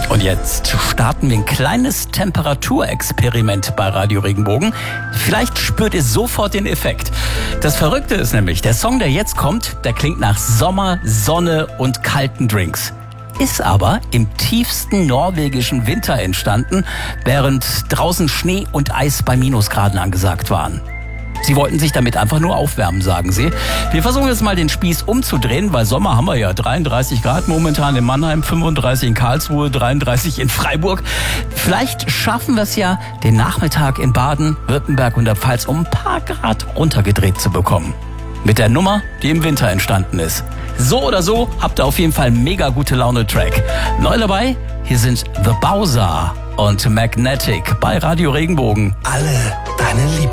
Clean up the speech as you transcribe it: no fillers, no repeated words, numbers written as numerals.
Und jetzt starten wir ein kleines Temperaturexperiment bei Radio Regenbogen. Vielleicht spürt ihr sofort den Effekt. Das Verrückte ist nämlich, der Song, der jetzt kommt, der klingt nach Sommer, Sonne und kalten Drinks. Ist aber im tiefsten norwegischen Winter entstanden, während draußen Schnee und Eis bei Minusgraden angesagt waren. Sie wollten sich damit einfach nur aufwärmen, sagen sie. Wir versuchen jetzt mal den Spieß umzudrehen, weil Sommer haben wir ja 33 Grad momentan in Mannheim, 35 in Karlsruhe, 33 in Freiburg. Vielleicht schaffen wir es ja, den Nachmittag in Baden, Württemberg und der Pfalz um ein paar Grad runtergedreht zu bekommen. Mit der Nummer, die im Winter entstanden ist. So oder so habt ihr auf jeden Fall einen mega gute Laune-Track. Neu dabei, hier sind The Bowser und Magnetic bei Radio Regenbogen. Alle deine Liebe.